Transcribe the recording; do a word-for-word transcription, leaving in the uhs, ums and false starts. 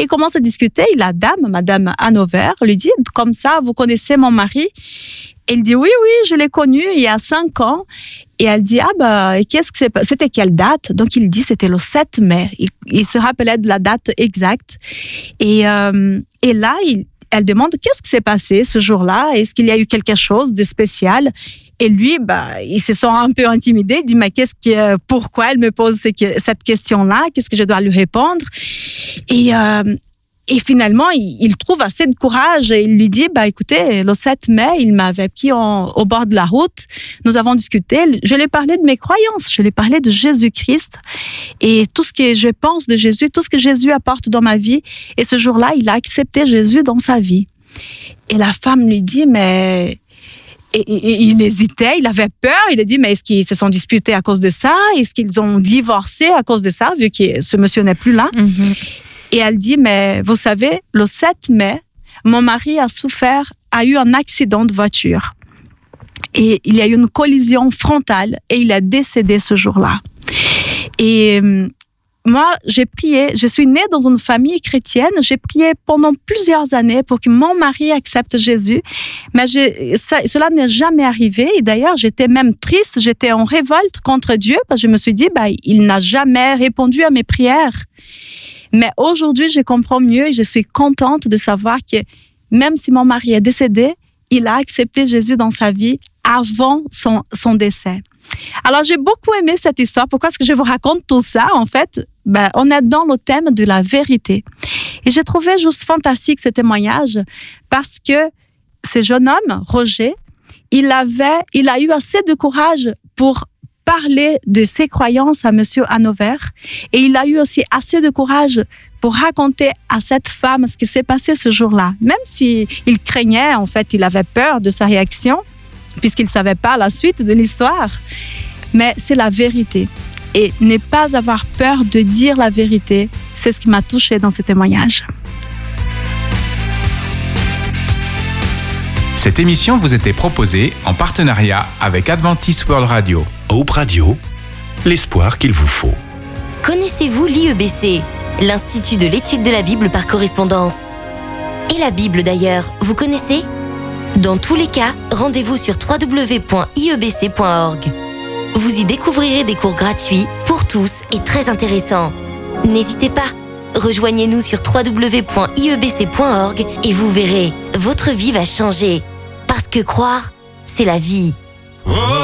Ils commencent à discuter. Et la dame, Madame Hanover, lui dit, comme ça, vous connaissez mon mari? Il dit, oui, oui, je l'ai connu il y a cinq ans. Et elle dit, ah bah, et qu'est-ce que c'est, c'était quelle date? Donc il dit, c'était le sept mai. Il, il se rappelait de la date exacte. Et, euh, et là, il, elle demande, qu'est-ce qui s'est passé ce jour-là? Est-ce qu'il y a eu quelque chose de spécial? Et lui, bah, il se sent un peu intimidé. Il dit, mais qu'est-ce que, pourquoi elle me pose cette question-là? Qu'est-ce que je dois lui répondre? Et, euh, Et finalement, il, il trouve assez de courage et il lui dit, bah, écoutez, le sept mai, il m'avait pris en, au bord de la route. Nous avons discuté. Je lui ai parlé de mes croyances. Je lui ai parlé de Jésus-Christ et tout ce que je pense de Jésus, tout ce que Jésus apporte dans ma vie. Et ce jour-là, il a accepté Jésus dans sa vie. Et la femme lui dit, mais... Et, et, et il hésitait, il avait peur. Il a dit, mais est-ce qu'ils se sont disputés à cause de ça? Est-ce qu'ils ont divorcé à cause de ça, vu que ce monsieur n'est plus là? Mm-hmm. Et elle dit, mais vous savez, le sept mai, mon mari a souffert, a eu un accident de voiture. Et il y a eu une collision frontale et il est décédé ce jour-là. Et euh, moi, j'ai prié, je suis née dans une famille chrétienne, j'ai prié pendant plusieurs années pour que mon mari accepte Jésus, mais je, ça, cela n'est jamais arrivé. Et d'ailleurs, j'étais même triste, j'étais en révolte contre Dieu, parce que je me suis dit, bah, il n'a jamais répondu à mes prières. Mais aujourd'hui, je comprends mieux et je suis contente de savoir que même si mon mari est décédé, il a accepté Jésus dans sa vie avant son, son décès. Alors, j'ai beaucoup aimé cette histoire. Pourquoi est-ce que je vous raconte tout ça? En fait, ben, on est dans le thème de la vérité. Et j'ai trouvé juste fantastique ce témoignage parce que ce jeune homme, Roger, il avait, il a eu assez de courage pour parler de ses croyances à Monsieur Hanover et il a eu aussi assez de courage pour raconter à cette femme ce qui s'est passé ce jour-là. Même s'il craignait, en fait, il avait peur de sa réaction puisqu'il ne savait pas la suite de l'histoire. Mais c'est la vérité. Et ne pas avoir peur de dire la vérité, c'est ce qui m'a touchée dans ce témoignage. Cette émission vous était proposée en partenariat avec Adventist World Radio. Hope Radio, l'espoir qu'il vous faut. Connaissez-vous l'I E B C, l'Institut de l'étude de la Bible par correspondance? Et la Bible d'ailleurs, vous connaissez? Dans tous les cas, rendez-vous sur w w w point i e b c point org. Vous y découvrirez des cours gratuits pour tous et très intéressants. N'hésitez pas, rejoignez-nous sur w w w point i e b c point org et vous verrez, votre vie va changer. Parce que croire, c'est la vie.